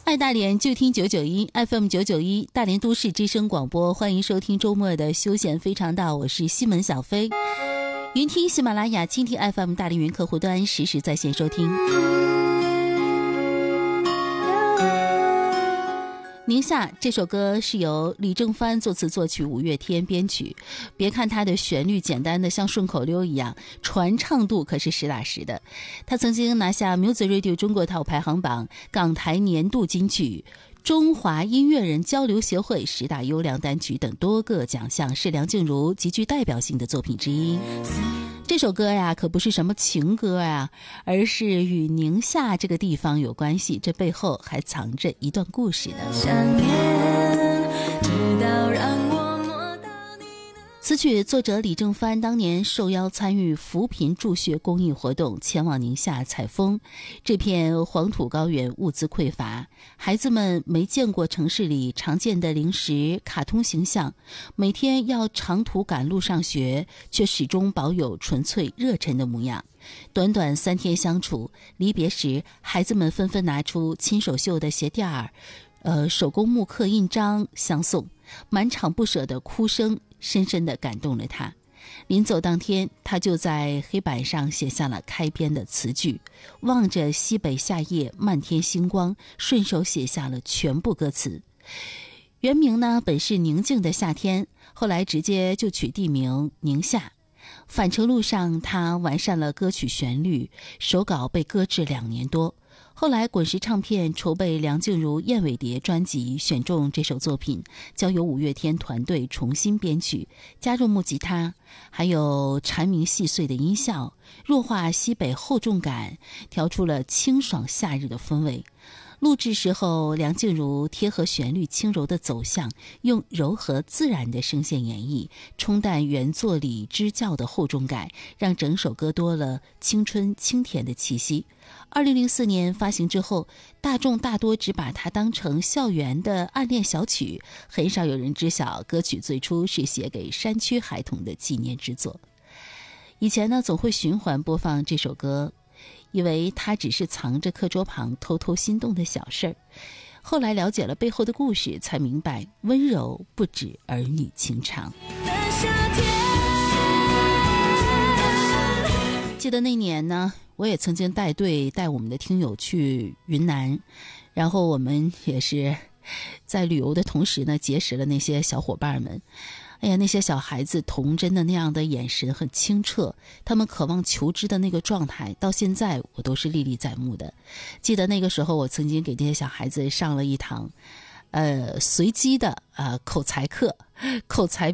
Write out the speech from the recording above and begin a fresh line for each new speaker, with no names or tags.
爱大连就听991 FM 991大连都市之声广播，欢迎收听周末的休闲非常道，我是西门小飞。云听喜马拉雅、蜻蜓 FM 大连云客户端实时在线收听。宁夏这首歌是由李正帆作词作曲，五月天编曲。别看它的旋律简单的像顺口溜一样，传唱度可是实打实的。他曾经拿下 Music Radio 中国套排行榜、港台年度金曲、中华音乐人交流协会10大优良单曲等多个奖项，是梁静茹极具代表性的作品之一。这首歌呀，可不是什么情歌呀，而是与宁夏这个地方有关系，这背后还藏着一段故事的。此曲作者李正帆当年受邀参与扶贫助学公益活动，前往宁夏采风。这片黄土高原物资匮乏，孩子们没见过城市里常见的零食、卡通形象，每天要长途赶路上学，却始终保有纯粹热忱的模样。短短3天相处，离别时，孩子们纷纷拿出亲手绣的鞋垫儿、手工木刻印章相送，满场不舍的哭声深深地感动了他。临走当天，他就在黑板上写下了开篇的词句，望着西北夏夜漫天星光，顺手写下了全部歌词。原名呢本是宁静的夏天，后来直接就取地名宁夏。返程路上，他完善了歌曲旋律，手稿被搁置2年多。后来滚石唱片筹备梁静茹燕尾蝶专辑，选中这首作品，交由五月天团队重新编曲，加入木吉他，还有蝉鸣细碎的音效，弱化西北厚重感，调出了清爽夏日的氛围。录制时候，梁静茹贴合旋律轻柔的走向，用柔和自然的声线演绎，冲淡原作里支教的厚重感，让整首歌多了青春清甜的气息。2004年发行之后，大众大多只把它当成校园的暗恋小曲，很少有人知晓歌曲最初是写给山区孩童的纪念之作。以前呢，总会循环播放这首歌，以为它只是藏着课桌旁偷偷心动的小事儿，后来了解了背后的故事，才明白温柔不止儿女情长。记得那年呢，我也曾经带队带我们的听友去云南，然后我们也是在旅游的同时呢，结识了那些小伙伴们。哎呀，那些小孩子童真的那样的眼神很清澈，他们渴望求知的那个状态，到现在我都是历历在目的。记得那个时候，我曾经给这些小孩子上了一堂随机的口才课，口才